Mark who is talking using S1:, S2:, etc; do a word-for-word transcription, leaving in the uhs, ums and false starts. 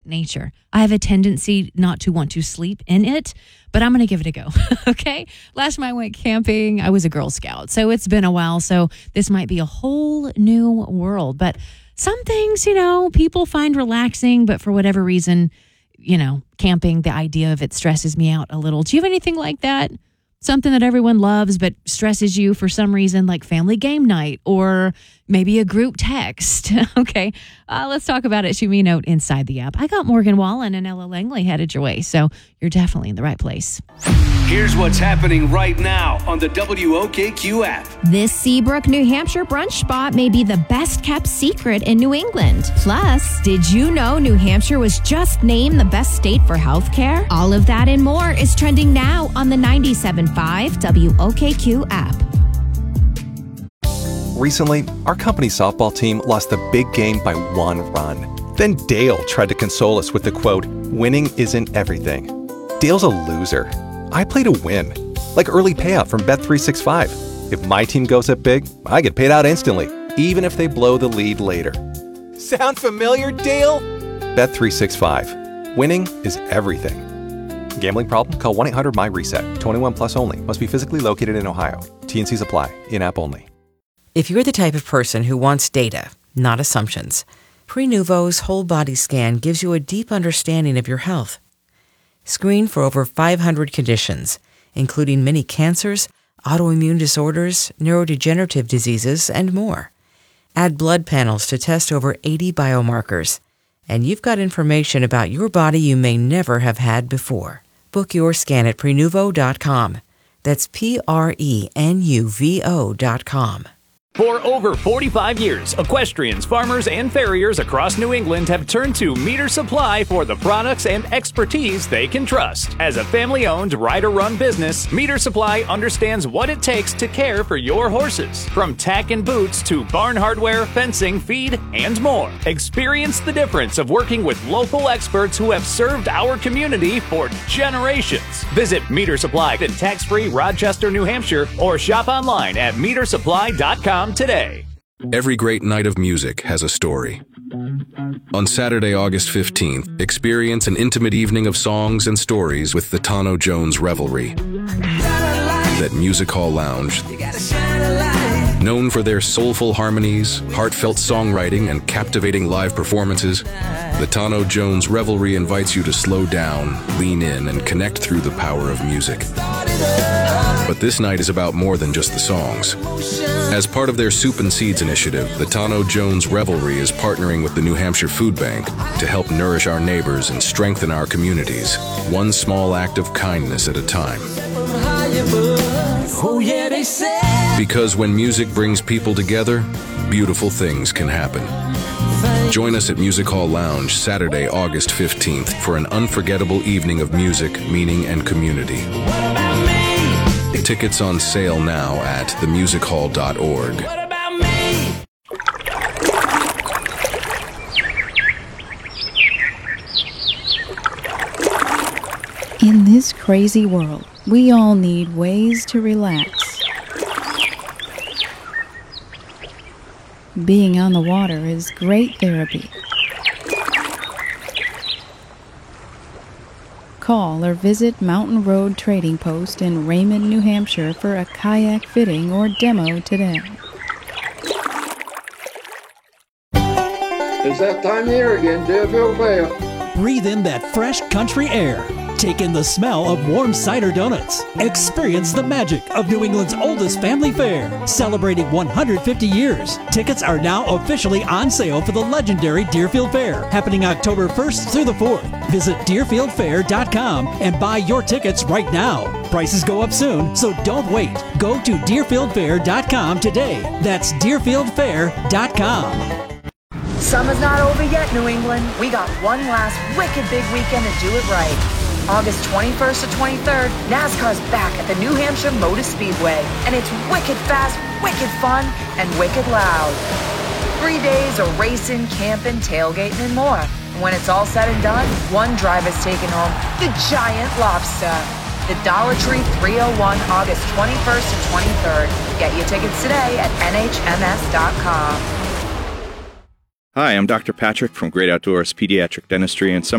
S1: nature. I have a tendency not to want to sleep in it, but I'm going to give it a go. Okay. Last time I went camping, I was a Girl Scout. So it's been a while. So this might be a whole new world. But some things, you know, people find relaxing, but for whatever reason, you know, camping, the idea of it stresses me out a little. Do you have anything like that? Something that everyone loves but stresses you for some reason, like family game night or maybe a group text. Okay, uh, let's talk about it. Shoot me a note inside the app. I got Morgan Wallen and Ella Langley headed your way, so you're definitely in the right place.
S2: Here's what's happening right now on the W O K Q app.
S3: This Seabrook, New Hampshire brunch spot may be the best kept secret in New England. Plus, did you know New Hampshire was just named the best state for healthcare? All of that and more is trending now on the ninety-seven point five W O K Q app.
S4: Recently, our company's softball team lost the big game by one run. Then Dale tried to console us with the quote, "Winning isn't everything." Dale's a loser. I play to win, like early payout from Bet three sixty-five. If my team goes up big, I get paid out instantly, even if they blow the lead later. Sound familiar, Dale? Bet three sixty-five. Winning is everything. Gambling problem? Call one eight hundred M Y reset. twenty-one plus only. Must be physically located in Ohio. T and Cs apply. In-app only.
S5: If you're the type of person who wants data, not assumptions, Prenuvo's whole body scan gives you a deep understanding of your health. Screen for over five hundred conditions, including many cancers, autoimmune disorders, neurodegenerative diseases, and more. Add blood panels to test over eighty biomarkers, and you've got information about your body you may never have had before. Book your scan at Prenuvo dot com. That's P R E N U V O dot com.
S6: For over forty-five years, equestrians, farmers, and farriers across New England have turned to Meter Supply for the products and expertise they can trust. As a family-owned, rider-run business, Meter Supply understands what it takes to care for your horses. From tack and boots to barn hardware, fencing, feed, and more. Experience the difference of working with local experts who have served our community for generations. Visit Meter Supply in tax-free Rochester, New Hampshire, or shop online at meter supply dot com. Today.
S7: Every great night of music has a story. On Saturday, August fifteenth, experience an intimate evening of songs and stories with the Tano Jones Revelry. At Music Hall Lounge, known for their soulful harmonies, heartfelt songwriting, and captivating live performances, the Tano Jones Revelry invites you to slow down, lean in, and connect through the power of music. But this night is about more than just the songs. As part of their Soup and Seeds initiative, the Tano Jones Revelry is partnering with the New Hampshire Food Bank to help nourish our neighbors and strengthen our communities, one small act of kindness at a time. Because when music brings people together, beautiful things can happen. Join us at Music Hall Lounge Saturday, August fifteenth for an unforgettable evening of music, meaning, and community. Tickets on sale now at the music hall dot org.
S8: In this crazy world, we all need ways to relax. Being on the water is great therapy. Call or visit Mountain Road Trading Post in Raymond, New Hampshire for a kayak fitting or demo today.
S9: It's that time of year again, Deerfield Fair.
S10: Breathe in that fresh country air. Take in the smell of warm cider donuts. Experience the magic of New England's oldest family fair, celebrating one hundred fifty years. Tickets are now officially on sale for the legendary Deerfield Fair, happening October first through the fourth. Visit deerfield fair dot com and buy your tickets right now. Prices go up soon, so don't wait. Go to deerfield fair dot com today. That's deerfield fair dot com.
S11: Summer's not over yet, New England. We got one last wicked big weekend to do it right. August twenty-first to twenty-third, NASCAR's back at the New Hampshire Motor Speedway, and it's wicked fast, wicked fun, and wicked loud. Three days of racing, camping, tailgating, and more. And when it's all said and done, one driver's taking home the giant lobster. The Dollar Tree three oh one, August twenty-first to twenty-third. Get your tickets today at N H M S dot com.
S12: Hi, I'm Doctor Patrick from Great Outdoors Pediatric Dentistry, and some